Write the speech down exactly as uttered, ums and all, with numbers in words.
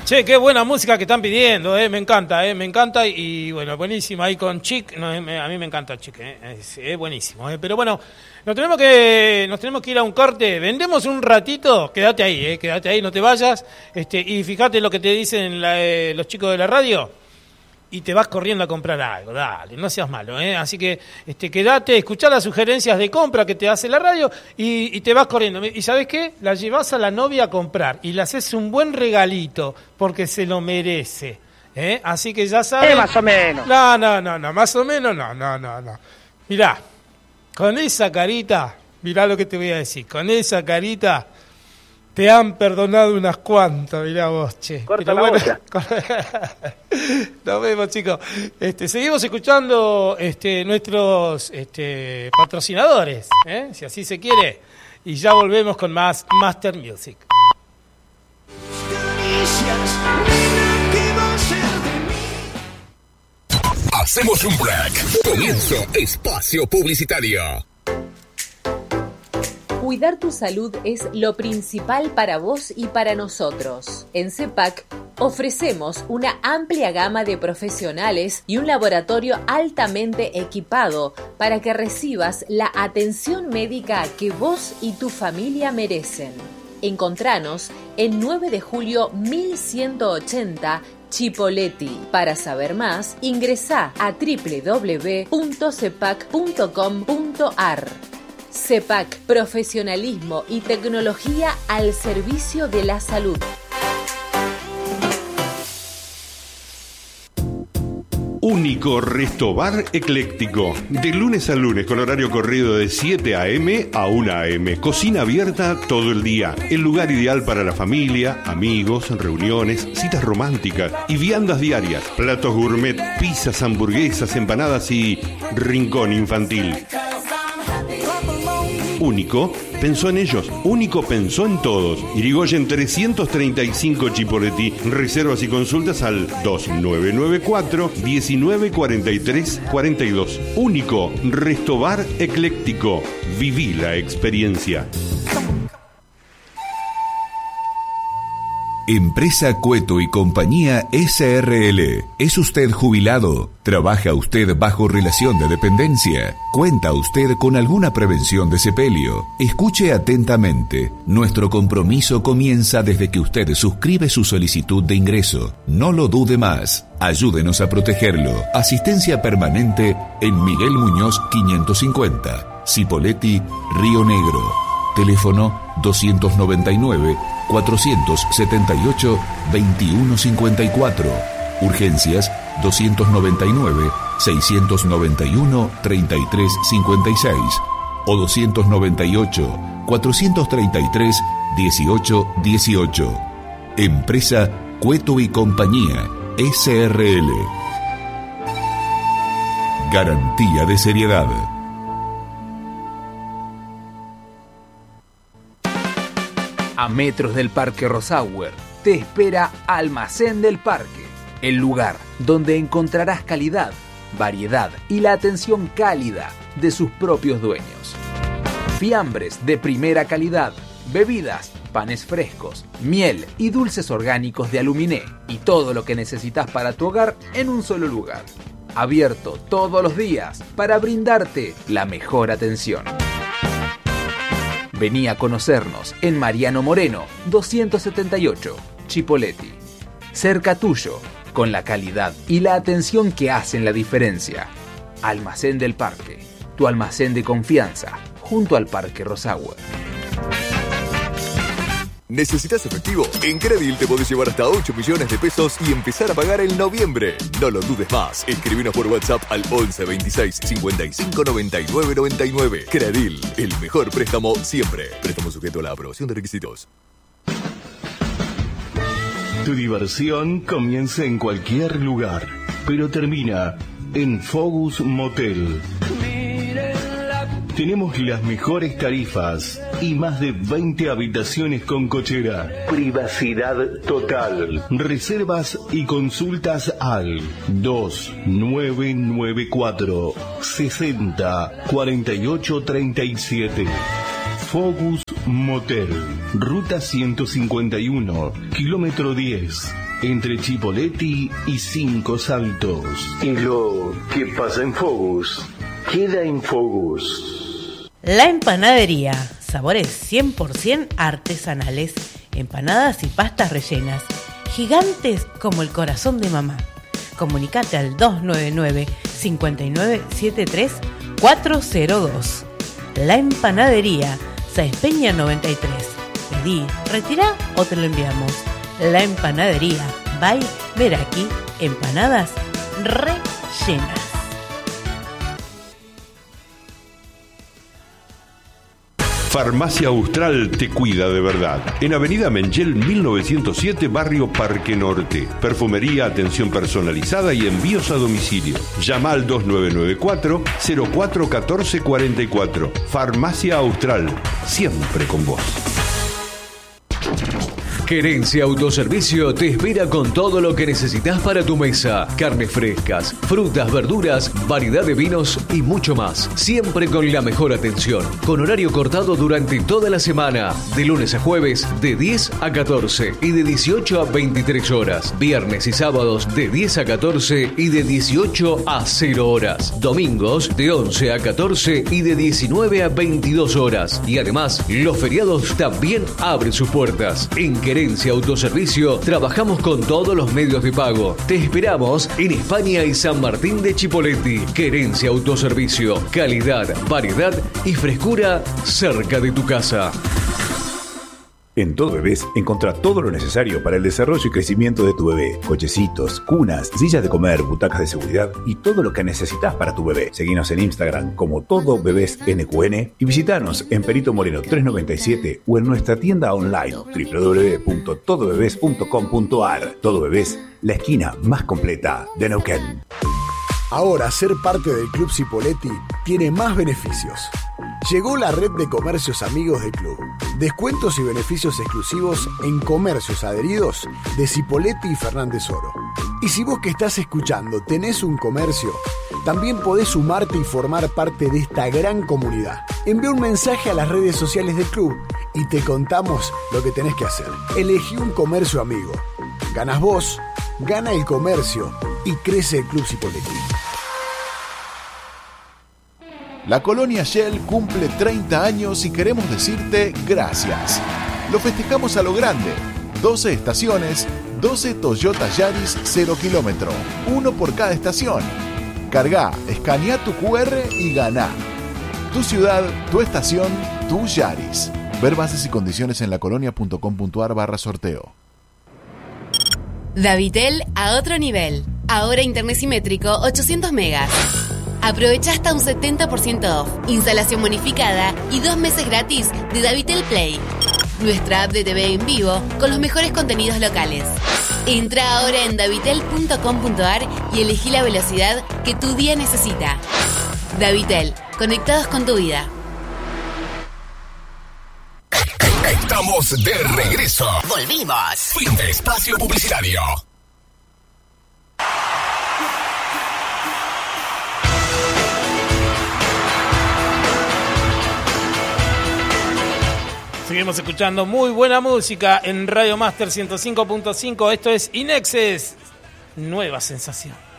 Che, qué buena música que están pidiendo, eh, me encanta, eh, me encanta y, y bueno, buenísima ahí con Chic, no, me, a mí me encanta Chic, eh, es, es buenísimo, eh, pero bueno, nos tenemos que nos tenemos que ir a un corte, vendemos un ratito, quédate ahí, eh, quédate ahí, no te vayas, este y fíjate lo que te dicen la, eh, los chicos de la radio. Y te vas corriendo a comprar algo, dale, no seas malo, ¿eh? Así que este, quédate, escuchá las sugerencias de compra que te hace la radio y, y te vas corriendo. ¿Y sabes qué? La llevas a la novia a comprar y le haces un buen regalito porque se lo merece, ¿eh? Así que ya sabes... Eh, más o menos. No, no, no, no, más o menos no, no, no, no. Mirá, con esa carita, mirá lo que te voy a decir, con esa carita... Te han perdonado unas cuantas, mirá vos, che. Corta la bueno, nos vemos, chicos. Este, seguimos escuchando este, nuestros este, patrocinadores, ¿eh? Si así se quiere. Y ya volvemos con más Master Music. Hacemos un break. Comienzo espacio publicitario. Cuidar tu salud es lo principal para vos y para nosotros. En CEPAC ofrecemos una amplia gama de profesionales y un laboratorio altamente equipado para que recibas la atención médica que vos y tu familia merecen. Encontranos en nueve de julio mil ciento ochenta Chipoleti. Para saber más, ingresá a doble u doble u doble u punto cepac punto com punto ar. CEPAC, profesionalismo y tecnología al servicio de la salud. Único Restobar Ecléctico. De lunes a lunes con horario corrido de siete a eme a una a eme. Cocina abierta todo el día. El lugar ideal para la familia, amigos, reuniones, citas románticas y viandas diarias. Platos gourmet, pizzas, hamburguesas, empanadas y rincón infantil. Único pensó en ellos, Único pensó en todos. Irigoyen trescientos treinta y cinco Chipoleti. Reservas y consultas al dos nueve nueve cuatro, diecinueve cuarenta y tres cuarenta y dos. Único Restobar Ecléctico. Viví la experiencia. Empresa Cueto y Compañía ese erre ele. ¿Es usted jubilado? ¿Trabaja usted bajo relación de dependencia? ¿Cuenta usted con alguna prevención de sepelio? Escuche atentamente. Nuestro compromiso comienza desde que usted suscribe su solicitud de ingreso. No lo dude más. Ayúdenos a protegerlo. Asistencia permanente en Miguel Muñoz quinientos cincuenta. Cipolletti, Río Negro. Teléfono doscientos noventa y nueve, cuatrocientos setenta y ocho, veintiuno cincuenta y cuatro. Urgencias doscientos noventa y nueve, seiscientos noventa y uno, treinta y tres cincuenta y seis o doscientos noventa y ocho, cuatrocientos treinta y tres, dieciocho dieciocho. Empresa Cueto y Compañía ese erre ele. Garantía de seriedad. A metros del Parque Rosauer te espera Almacén del Parque, el lugar donde encontrarás calidad, variedad y la atención cálida de sus propios dueños. Fiambres de primera calidad, bebidas, panes frescos, miel y dulces orgánicos de Aluminé y todo lo que necesitas para tu hogar en un solo lugar. Abierto todos los días para brindarte la mejor atención. Vení a conocernos en Mariano Moreno, doscientos setenta y ocho, Chipolletti. Cerca tuyo, con la calidad y la atención que hacen la diferencia. Almacén del Parque, tu almacén de confianza, junto al Parque Rosauer. ¿Necesitas efectivo? En Credil te podés llevar hasta ocho millones de pesos y empezar a pagar en noviembre. No lo dudes más. Escribinos por WhatsApp al once veintiséis cincuenta y cinco noventa y nueve noventa y nueve. Credil, el mejor préstamo siempre. Préstamo sujeto a la aprobación de requisitos. Tu diversión comienza en cualquier lugar, pero termina en Focus Motel. Tenemos las mejores tarifas y más de veinte habitaciones con cochera. Privacidad total. Reservas y consultas al dos nueve nueve cuatro, sesenta, cuarenta y ocho treinta y siete. Focus Motel. Ruta ciento cincuenta y uno, kilómetro diez. entre Chipoleti y Cinco Saltos. Y lo que pasa en Fogus, queda en Fogus. La Empanadería, sabores cien por ciento artesanales, empanadas y pastas rellenas, gigantes como el corazón de mamá. Comunicate al dos nueve nueve, cinco nueve siete tres, cuatro cero dos. La Empanadería, Sáenz Peña noventa y tres. Pedí, retirá o te lo enviamos. La Empanadería, by Meraki, empanadas rellenas. Farmacia Austral te cuida de verdad. En Avenida Mengel mil novecientos siete, Barrio Parque Norte. Perfumería, atención personalizada y envíos a domicilio. Llama al dos nueve nueve cuatro, cero cuatro uno cuatro cuatro cuatro. Farmacia Austral, siempre con vos. Querencia Autoservicio te espera con todo lo que necesitas para tu mesa. Carnes frescas, frutas, verduras, variedad de vinos y mucho más. Siempre con la mejor atención. Con horario cortado durante toda la semana. De lunes a jueves de diez a catorce y de dieciocho a veintitrés horas. Viernes y sábados de diez a catorce y de dieciocho a cero horas. Domingos de once a catorce y de diecinueve a veintidós horas. Y además, los feriados también abren sus puertas. En Querencia Autoservicio trabajamos con todos los medios de pago. Te esperamos en España y San Martín de Chipoleti. Querencia Autoservicio. Calidad, variedad y frescura cerca de tu casa. En Todo Bebés encontrá todo lo necesario para el desarrollo y crecimiento de tu bebé. Cochecitos, cunas, sillas de comer, butacas de seguridad y todo lo que necesitas para tu bebé. Seguinos en Instagram como Todo Bebés N Q N y visitanos en Perito Moreno trescientos noventa y siete o en nuestra tienda online doble u doble u doble u punto todo bebés punto com punto a r. Todo Bebés, la esquina más completa de Neuquén. Ahora ser parte del Club Cipolletti tiene más beneficios. Llegó la red de comercios amigos del club. Descuentos y beneficios exclusivos en comercios adheridos de Cipolletti y Fernández Oro. Y si vos que estás escuchando tenés un comercio, también podés sumarte y formar parte de esta gran comunidad. Envía un mensaje a las redes sociales del club y te contamos lo que tenés que hacer. Elegí un comercio amigo. Ganas vos, gana el comercio y crece el Club Cipolletti. La Colonia Shell cumple treinta años y queremos decirte gracias. Lo festejamos a lo grande. doce estaciones, doce Toyota Yaris cero kilómetro, uno por cada estación. Cargá, escanea tu cu erre y ganá. Tu ciudad, tu estación, tu Yaris. Ver bases y condiciones en lacolonia.com.ar barra sorteo. Davitel a otro nivel. Ahora internet simétrico ochocientos megas. Aprovecha hasta un setenta por ciento off, instalación bonificada y dos meses gratis de Davitel Play. Nuestra app de T V en vivo con los mejores contenidos locales. Entra ahora en davitel punto com punto a r y elegí la velocidad que tu día necesita. Davitel, conectados con tu vida. Estamos de regreso. Volvimos. Fin de espacio publicitario. Seguimos escuchando muy buena música en Radio Master ciento cinco punto cinco. Esto es Inexes, nueva sensación.